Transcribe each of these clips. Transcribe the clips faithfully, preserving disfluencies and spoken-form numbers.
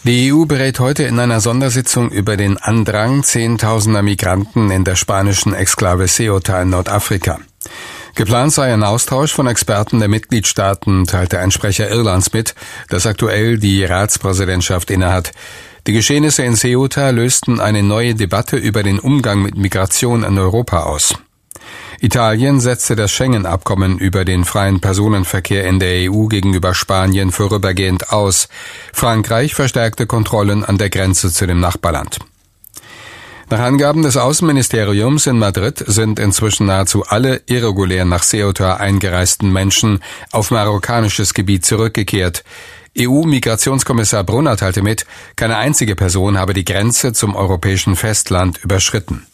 Die E U berät heute in einer Sondersitzung über den Andrang zehntausender Migranten in der spanischen Exklave Ceuta in Nordafrika. Geplant sei ein Austausch von Experten der Mitgliedstaaten, teilte ein Sprecher Irlands mit, das aktuell die Ratspräsidentschaft innehat. Die Geschehnisse in Ceuta lösten eine neue Debatte über den Umgang mit Migration in Europa aus. Italien setzte das Schengen-Abkommen über den freien Personenverkehr in der E U gegenüber Spanien vorübergehend aus. Frankreich verstärkte Kontrollen an der Grenze zu dem Nachbarland. Nach Angaben des Außenministeriums in Madrid sind inzwischen nahezu alle irregulär nach Ceuta eingereisten Menschen auf marokkanisches Gebiet zurückgekehrt. E U-Migrationskommissar Brunner teilte mit, keine einzige Person habe die Grenze zum europäischen Festland überschritten.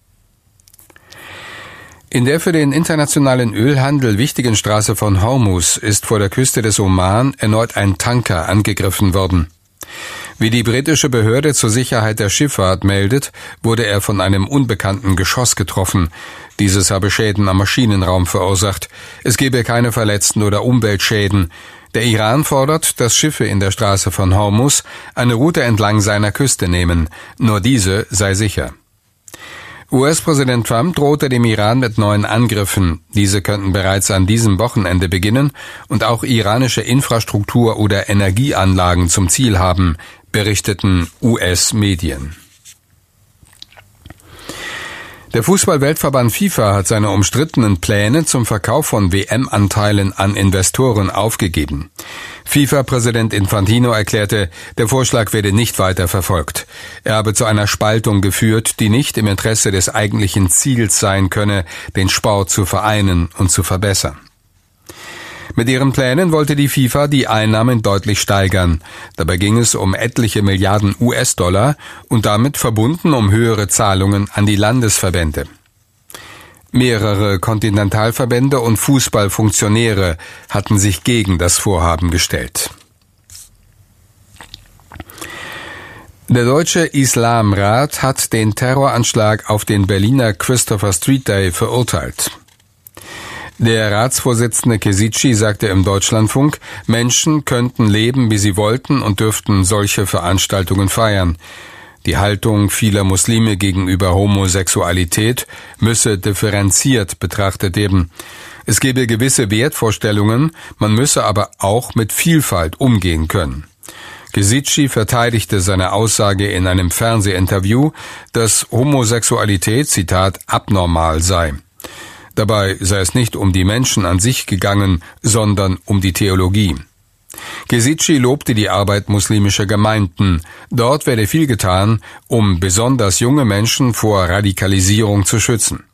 In der für den internationalen Ölhandel wichtigen Straße von Hormuz ist vor der Küste des Oman erneut ein Tanker angegriffen worden. Wie die britische Behörde zur Sicherheit der Schifffahrt meldet, wurde er von einem unbekannten Geschoss getroffen. Dieses habe Schäden am Maschinenraum verursacht. Es gebe keine Verletzten oder Umweltschäden. Der Iran fordert, dass Schiffe in der Straße von Hormuz eine Route entlang seiner Küste nehmen. Nur diese sei sicher. U S-Präsident Trump drohte dem Iran mit neuen Angriffen. Diese könnten bereits an diesem Wochenende beginnen und auch iranische Infrastruktur oder Energieanlagen zum Ziel haben, berichteten U S-Medien. Der Fußball-Weltverband FIFA hat seine umstrittenen Pläne zum Verkauf von W M-Anteilen an Investoren aufgegeben. FIFA-Präsident Infantino erklärte, der Vorschlag werde nicht weiter verfolgt. Er habe zu einer Spaltung geführt, die nicht im Interesse des eigentlichen Ziels sein könne, den Sport zu vereinen und zu verbessern. Mit ihren Plänen wollte die FIFA die Einnahmen deutlich steigern. Dabei ging es um etliche Milliarden U S-Dollar und damit verbunden um höhere Zahlungen an die Landesverbände. Mehrere Kontinentalverbände und Fußballfunktionäre hatten sich gegen das Vorhaben gestellt. Der Deutsche Islamrat hat den Terroranschlag auf den Berliner Christopher Street Day verurteilt. Der Ratsvorsitzende Kesici sagte im Deutschlandfunk, Menschen könnten leben, wie sie wollten und dürften solche Veranstaltungen feiern. Die Haltung vieler Muslime gegenüber Homosexualität müsse differenziert betrachtet werden. Es gebe gewisse Wertvorstellungen, man müsse aber auch mit Vielfalt umgehen können. Kesici verteidigte seine Aussage in einem Fernsehinterview, dass Homosexualität, Zitat, abnormal sei. Dabei sei es nicht um die Menschen an sich gegangen, sondern um die Theologie. Kesici lobte die Arbeit muslimischer Gemeinden. Dort werde viel getan, um besonders junge Menschen vor Radikalisierung zu schützen.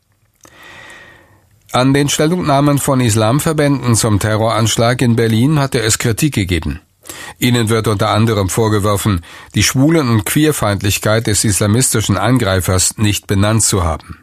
An den Stellungnahmen von Islamverbänden zum Terroranschlag in Berlin hatte es Kritik gegeben. Ihnen wird unter anderem vorgeworfen, die Schwulen- und Queerfeindlichkeit des islamistischen Angreifers nicht benannt zu haben.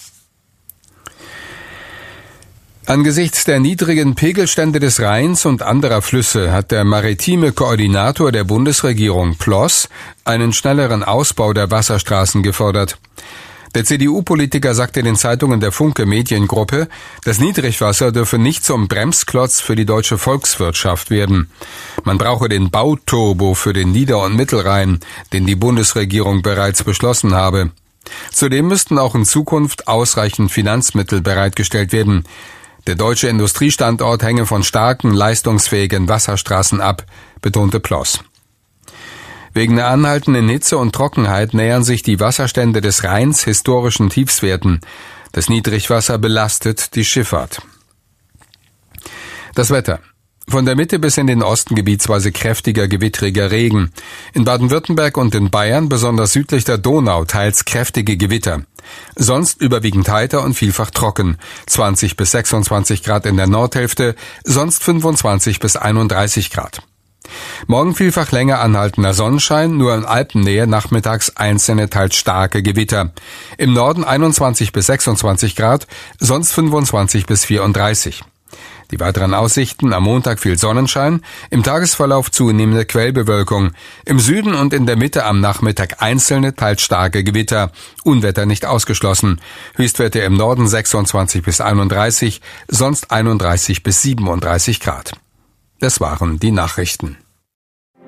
Angesichts der niedrigen Pegelstände des Rheins und anderer Flüsse hat der maritime Koordinator der Bundesregierung Ploss einen schnelleren Ausbau der Wasserstraßen gefordert. Der C D U-Politiker sagte den Zeitungen der Funke Mediengruppe, das Niedrigwasser dürfe nicht zum Bremsklotz für die deutsche Volkswirtschaft werden. Man brauche den Bauturbo für den Nieder- und Mittelrhein, den die Bundesregierung bereits beschlossen habe. Zudem müssten auch in Zukunft ausreichend Finanzmittel bereitgestellt werden. Der deutsche Industriestandort hänge von starken, leistungsfähigen Wasserstraßen ab, betonte Ploss. Wegen der anhaltenden Hitze und Trockenheit nähern sich die Wasserstände des Rheins historischen Tiefswerten. Das Niedrigwasser belastet die Schifffahrt. Das Wetter. Von der Mitte bis in den Osten gebietsweise kräftiger, gewittriger Regen. In Baden-Württemberg und in Bayern, besonders südlich der Donau, teils kräftige Gewitter. Sonst überwiegend heiter und vielfach trocken. zwanzig bis sechsundzwanzig Grad in der Nordhälfte, sonst fünfundzwanzig bis einunddreißig Grad. Morgen vielfach länger anhaltender Sonnenschein, nur in Alpennähe nachmittags einzelne teils starke Gewitter. Im Norden einundzwanzig bis sechsundzwanzig Grad, sonst fünfundzwanzig bis vierunddreißig. Die weiteren Aussichten: am Montag viel Sonnenschein, im Tagesverlauf zunehmende Quellbewölkung, im Süden und in der Mitte am Nachmittag einzelne, teils starke Gewitter, Unwetter nicht ausgeschlossen, Höchstwerte im Norden sechsundzwanzig bis einunddreißig, sonst einunddreißig bis siebenunddreißig Grad. Das waren die Nachrichten.